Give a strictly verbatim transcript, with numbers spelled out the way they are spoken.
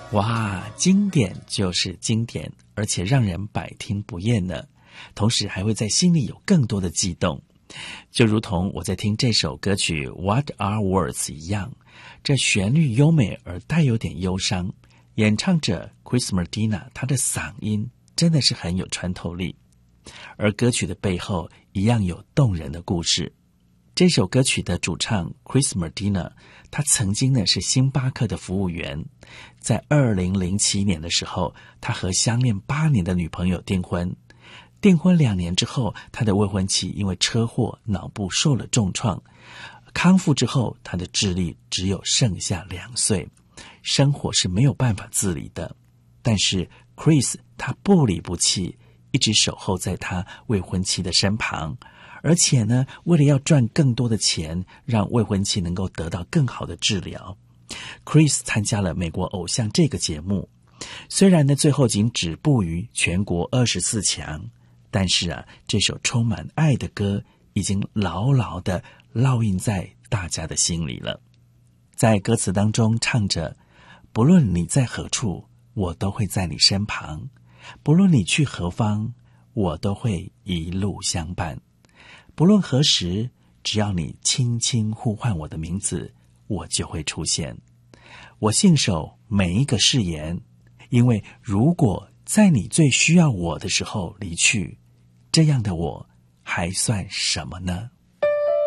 哇，经典就是经典，而且让人百听不厌呢。同时还会在心里有更多的悸动，就如同我在听这首歌曲 What Are Words 一样，这旋律优美而带有点忧伤，演唱者 Chris Medina 他的嗓音真的是很有穿透力，而歌曲的背后一样有动人的故事。这首歌曲的主唱 Chris Medina 他曾经呢是星巴克的服务员，在二零零七年的时候，他和相恋八年的女朋友订婚。订婚两年之后，他的未婚妻因为车祸脑部受了重创，康复之后他的智力只有剩下两岁，生活是没有办法自理的。但是 Chris 他不离不弃，一直守候在他未婚妻的身旁，而且呢，为了要赚更多的钱，让未婚妻能够得到更好的治疗， Chris 参加了美国偶像这个节目，虽然呢最后仅止步于全国二十四强，但是啊，这首充满爱的歌已经牢牢地烙印在大家的心里了。在歌词当中唱着，不论你在何处，我都会在你身旁，不论你去何方，我都会一路相伴，不论何时，只要你轻轻呼唤我的名字，我就会出现。我信守每一个誓言，因为如果在你最需要我的时候离去，这样的我还算什么呢？